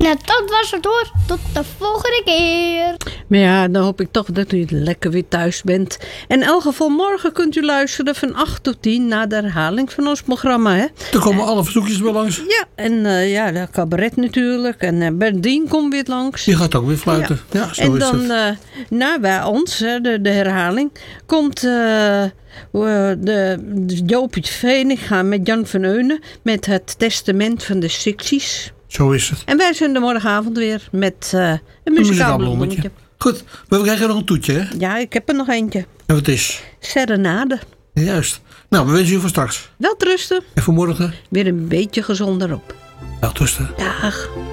dat was het hoor. Tot de volgende keer. Maar ja, dan hoop ik toch dat u lekker weer thuis bent. In elk geval morgen kunt u luisteren van 8 tot 10 naar de herhaling van ons programma. Hè? Er komen alle verzoekjes wel langs. Ja, en de cabaret natuurlijk. En Berdien komt weer langs. Die gaat ook weer fluiten. Ja, zo en is dan het. bij ons, de herhaling, komt de Joopie Veninga met Jan van Eunen met het testament van de Sixies. Zo is het. En wij zijn er morgenavond weer met een muzikaal bloemetje. Goed, maar we krijgen nog een toetje, hè? Ja, ik heb er nog eentje. En wat is? Serenade. Juist. Nou, we wensen u voor straks. Welterusten. En voor morgen? Weer een beetje gezonder op. Welterusten. Dag.